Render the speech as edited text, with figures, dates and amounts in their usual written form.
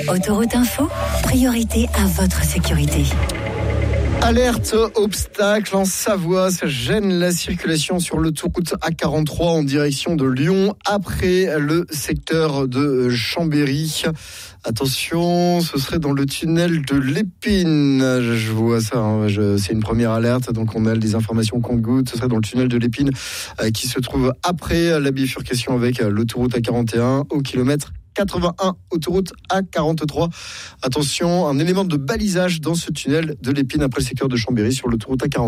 Autoroute Info, priorité à votre sécurité. Alerte obstacle en Savoie, ça gêne la circulation sur l'autoroute A43 en direction de Lyon après le secteur de Chambéry. Attention, ce serait dans le tunnel de l'Épine. Je vois ça, c'est une première alerte, donc on a des informations qu'on goûte. Ce serait dans le tunnel de l'Épine qui se trouve après la bifurcation avec l'autoroute A41 au kilomètre 81, autoroute A43. Attention, un élément de balisage dans ce tunnel de l'Épine après le secteur de Chambéry sur l'autoroute A40.